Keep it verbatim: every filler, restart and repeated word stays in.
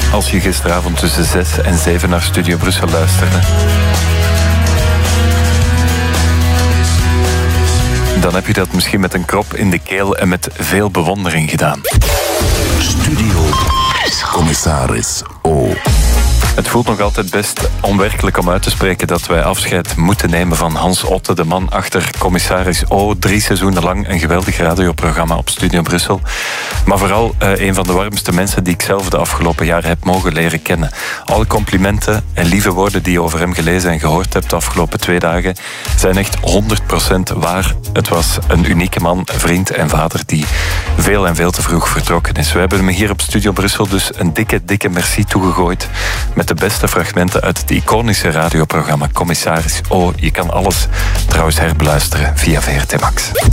als je gisteravond tussen zes en zeven naar Studio Brussel luisterde. Dan heb je dat misschien met een krop in de keel en met veel bewondering gedaan. Studio Commissaris O. Het voelt nog altijd best onwerkelijk om uit te spreken dat wij afscheid moeten nemen van Hans Otte, de man achter Commissaris O. Drie seizoenen lang een geweldig radioprogramma op Studio Brussel. Maar vooral uh, een van de warmste mensen die ik zelf de afgelopen jaren heb mogen leren kennen. Alle complimenten en lieve woorden die je over hem gelezen en gehoord hebt de afgelopen twee dagen zijn echt honderd procent waar. Het was een unieke man, vriend en vader die veel en veel te vroeg vertrokken is. We hebben hem hier op Studio Brussel dus een dikke, dikke merci toegegooid met de beste fragmenten uit het iconische radioprogramma Commissaris O. Je kan alles trouwens herbeluisteren via V R T Max.